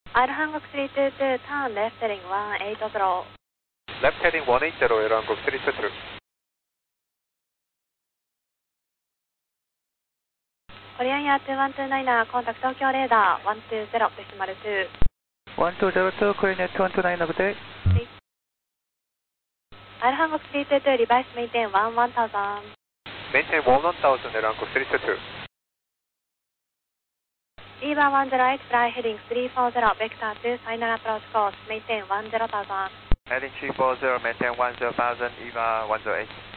Air Hanguk 322, turn left heading 180. Left heading 180, Air Hanguk 322. Korean Air 2129, contact Tokyo radar 120.2. 1202, Korean Air 2129, good day. Air Hanguk 322, revise maintain 1000. Maintain 1000, Air Hanguk 322. EVA 108, fly heading 340, vector 2, final approach course, maintain 10,000. Heading 340, maintain 10,000, EVA 108.